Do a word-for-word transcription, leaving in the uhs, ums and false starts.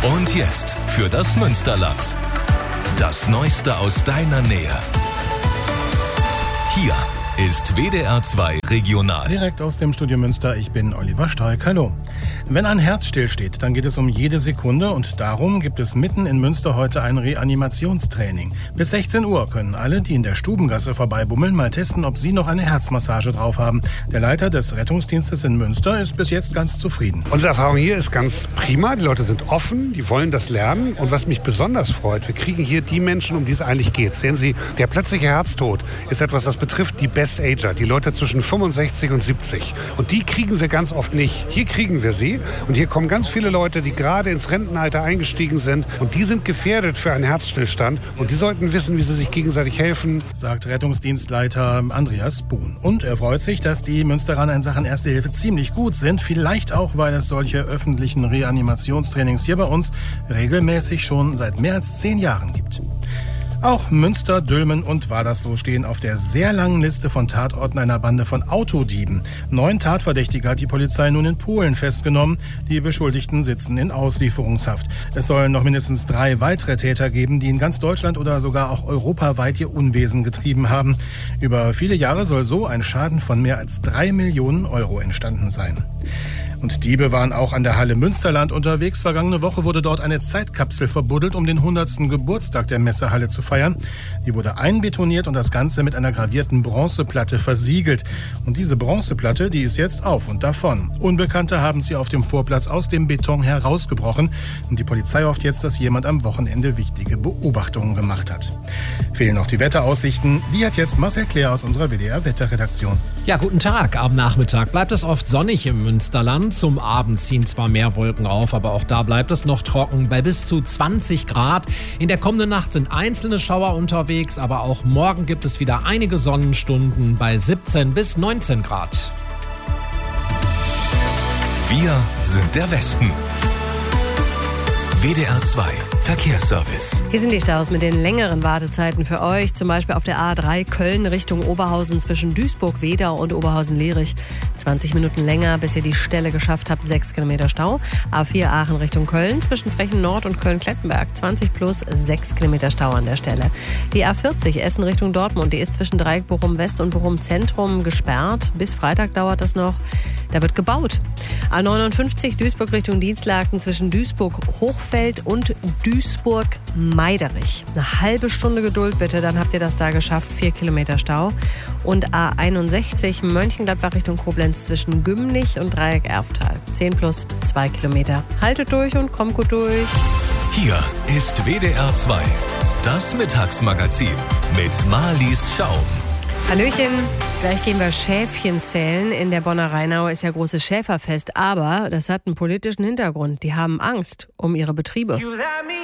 Und jetzt für das Münsterland. Das Neueste aus deiner Nähe. Hier ist W D R zwei Regional. Direkt aus dem Studio Münster, ich bin Oliver Steig. Hallo. Wenn ein Herz stillsteht, dann geht es um jede Sekunde und darum gibt es mitten in Münster heute ein Reanimationstraining. Bis sechzehn Uhr können alle, die in der Stubengasse vorbeibummeln, mal testen, ob sie noch eine Herzmassage drauf haben. Der Leiter des Rettungsdienstes in Münster ist bis jetzt ganz zufrieden. Unsere Erfahrung hier ist ganz prima. Die Leute sind offen, die wollen das lernen. Und was mich besonders freut, wir kriegen hier die Menschen, um die es eigentlich geht. Sehen Sie, der plötzliche Herztod ist etwas, das betrifft die Best-Ager, die Leute zwischen fünfundsechzig und siebzig. Und die kriegen wir ganz oft nicht. Hier kriegen wir sie. Und hier kommen ganz viele Leute, die gerade ins Rentenalter eingestiegen sind. Und die sind gefährdet für einen Herzstillstand. Und die sollten wissen, wie sie sich gegenseitig helfen, sagt Rettungsdienstleiter Andreas Buhn. Und er freut sich, dass die Münsteraner in Sachen Erste Hilfe ziemlich gut sind. Vielleicht auch, weil es solche öffentlichen Reanimationstrainings hier bei uns regelmäßig schon seit mehr als zehn Jahren gibt. Auch Münster, Dülmen und Wadersloh stehen auf der sehr langen Liste von Tatorten einer Bande von Autodieben. Neun Tatverdächtige hat die Polizei nun in Polen festgenommen. Die Beschuldigten sitzen in Auslieferungshaft. Es sollen noch mindestens drei weitere Täter geben, die in ganz Deutschland oder sogar auch europaweit ihr Unwesen getrieben haben. Über viele Jahre soll so ein Schaden von mehr als drei Millionen Euro entstanden sein. Und Diebe waren auch an der Halle Münsterland unterwegs. Vergangene Woche wurde dort eine Zeitkapsel verbuddelt, um den hundertsten Geburtstag der Messehalle zu feiern. Die wurde einbetoniert und das Ganze mit einer gravierten Bronzeplatte versiegelt. Und diese Bronzeplatte, die ist jetzt auf und davon. Unbekannte haben sie auf dem Vorplatz aus dem Beton herausgebrochen. Und die Polizei hofft jetzt, dass jemand am Wochenende wichtige Beobachtungen gemacht hat. Fehlen noch die Wetteraussichten. Die hat jetzt Marcel Claire aus unserer W D R-Wetterredaktion. Ja, guten Tag. Am Nachmittag bleibt es oft sonnig im Münsterland. Zum Abend ziehen zwar mehr Wolken auf, aber auch da bleibt es noch trocken bei bis zu zwanzig Grad. In der kommenden Nacht sind einzelne Schauer unterwegs, aber auch morgen gibt es wieder einige Sonnenstunden bei siebzehn bis neunzehn Grad. Wir sind der Westen. W D R zwei Verkehrsservice. Hier sind die Staus mit den längeren Wartezeiten für euch. Zum Beispiel auf der A drei Köln Richtung Oberhausen zwischen Duisburg-Wedau und Oberhausen-Lehrich. zwanzig Minuten länger, bis ihr die Stelle geschafft habt. sechs Kilometer Stau. A vier Aachen Richtung Köln zwischen Frechen Nord und Köln-Klettenberg. zwanzig plus sechs Kilometer Stau an der Stelle. Die A vierzig Essen Richtung Dortmund. Die ist zwischen Dreieck Bochum West und Bochum Zentrum gesperrt. Bis Freitag dauert das noch. Da wird gebaut. A neunundfünfzig Duisburg Richtung Dienstlaken zwischen Duisburg-Hochfeld und Duisburg-Meiderich. Eine halbe Stunde Geduld bitte, dann habt ihr das da geschafft. Vier Kilometer Stau. Und A einundsechzig Mönchengladbach Richtung Koblenz zwischen Gümlich und Dreieck-Erftal. zehn plus zwei Kilometer. Haltet durch und kommt gut durch. Hier ist W D R zwei, das Mittagsmagazin mit Marlies Schaum. Hallöchen, gleich gehen wir Schäfchen zählen. In der Bonner Rheinau ist ja großes Schäferfest, aber das hat einen politischen Hintergrund. Die haben Angst um ihre Betriebe.